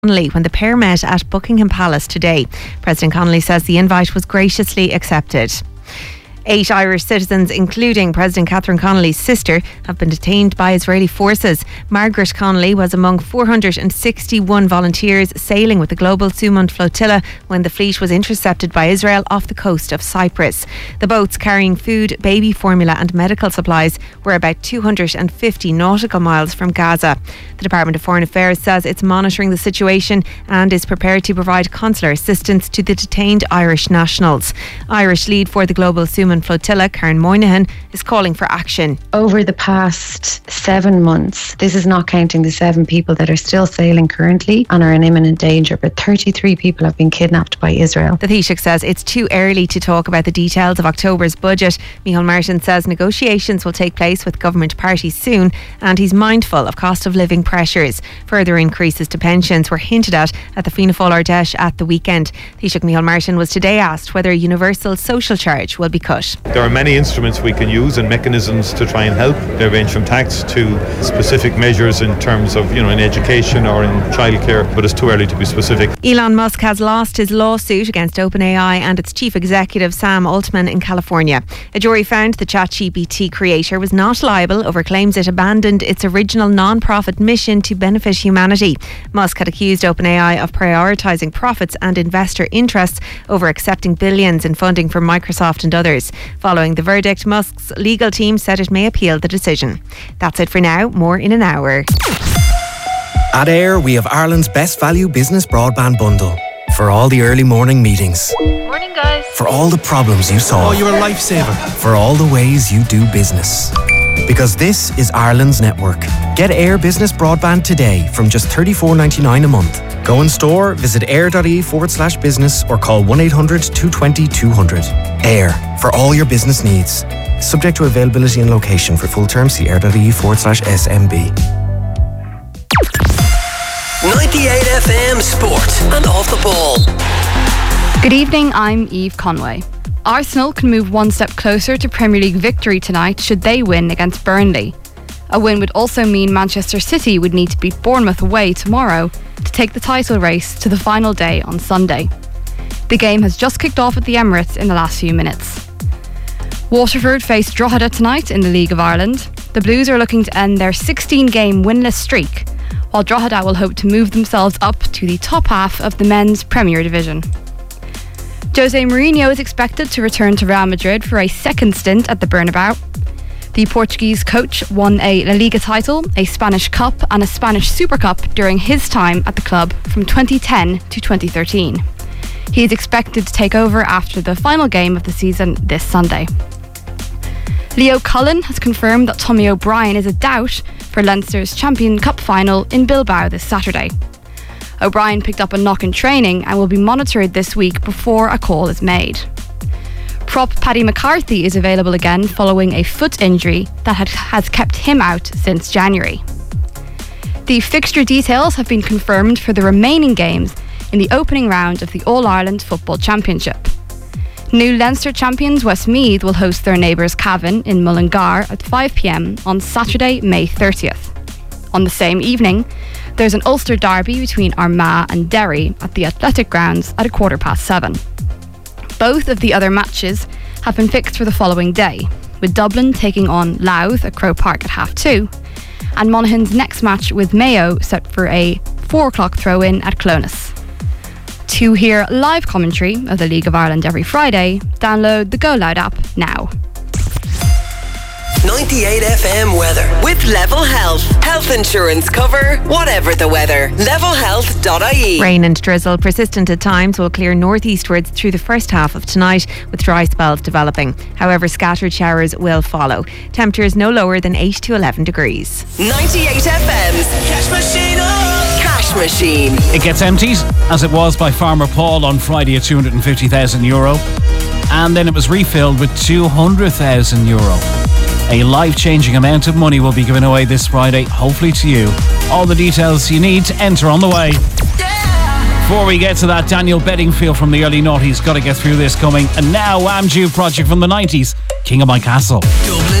Connolly when the pair met at Buckingham Palace today. President Connolly says the invite was graciously accepted. 8 Irish citizens, including President Catherine Connolly's sister, have been detained by Israeli forces. Margaret Connolly was among 461 volunteers sailing with the Global Sumund flotilla when the fleet was intercepted by Israel off the coast of Cyprus. The boats carrying food, baby formula and medical supplies were about 250 nautical miles from Gaza. The Department of Foreign Affairs says it's monitoring the situation and is prepared to provide consular assistance to the detained Irish nationals. Irish lead for the Global Sumund flotilla, Karen Moynihan, is calling for action. Over the past 7 months, this is not counting the 7 people that are still sailing currently and are in imminent danger, but 33 people have been kidnapped by Israel. The Taoiseach says it's too early to talk about the details of October's budget. Micheál Martin says negotiations will take place with government parties soon, and he's mindful of cost of living pressures. Further increases to pensions were hinted at the Fianna Fáil Ardèche at the weekend. Taoiseach Micheál Martin was today asked whether a universal social charge will be cut. There are many instruments we can use and mechanisms to try and help. They range from tax to specific measures in terms of, in education or in childcare, but it's too early to be specific. Elon Musk has lost his lawsuit against OpenAI and its chief executive Sam Altman in California. A jury found the ChatGPT creator was not liable over claims it abandoned its original non-profit mission to benefit humanity. Musk had accused OpenAI of prioritising profits and investor interests over accepting billions in funding from Microsoft and others. Following the verdict, Musk's legal team said it may appeal the decision. That's it for now. More in an hour. At AIR, we have Ireland's best value business broadband bundle. For all the early morning meetings. Morning, guys. For all the problems you solve. Oh, you're a lifesaver. For all the ways you do business. Because this is Ireland's network. Get AIR Business Broadband today from just $34.99 a month. Go in store, visit air.ie/business or call 1-800-220-200. AIR, for all your business needs. Subject to availability and location. For full terms, see air.ie/SMB. 98 FM Sport and Off the Ball. Good evening, I'm Eve Conway. Arsenal can move one step closer to Premier League victory tonight should they win against Burnley. A win would also mean Manchester City would need to beat Bournemouth away tomorrow to take the title race to the final day on Sunday. The game has just kicked off at the Emirates in the last few minutes. Waterford face Drogheda tonight in the League of Ireland. The Blues are looking to end their 16-game winless streak, while Drogheda will hope to move themselves up to the top half of the men's Premier Division. Jose Mourinho is expected to return to Real Madrid for a second stint at the Bernabeu. The Portuguese coach won a La Liga title, a Spanish Cup and a Spanish Super Cup during his time at the club from 2010 to 2013. He is expected to take over after the final game of the season this Sunday. Leo Cullen has confirmed that Tommy O'Brien is a doubt for Leinster's Champion Cup final in Bilbao this Saturday. O'Brien picked up a knock in training and will be monitored this week before a call is made. Prop Paddy McCarthy is available again following a foot injury that has kept him out since January. The fixture details have been confirmed for the remaining games in the opening round of the All-Ireland Football Championship. New Leinster champions Westmeath will host their neighbours Cavan in Mullingar at 5 p.m. on Saturday, May 30th. On the same evening, there's an Ulster derby between Armagh and Derry at the Athletic Grounds at 7:15. Both of the other matches have been fixed for the following day, with Dublin taking on Louth at Croke Park at 2:30, and Monaghan's next match with Mayo set for a 4 o'clock throw-in at Clones. To hear live commentary of the League of Ireland every Friday, download the Go Loud app now. 98 FM weather with Level Health. Health insurance cover, whatever the weather. Levelhealth.ie. Rain and drizzle, persistent at times, will clear northeastwards through the first half of tonight, with dry spells developing. However, scattered showers will follow. Temperatures no lower than 8 to 11 degrees. 98 FM's Cash Machine. Cash Machine. It gets emptied, as it was by Farmer Paul on Friday at €250,000. And then it was refilled with €200,000. A life-changing amount of money will be given away this Friday, hopefully to you. All the details you need to enter on the way. Before we get to that, Daniel Bedingfield from the early noughties, got to get through this coming. And now, Wham Jew project from the 90s, King of My Castle.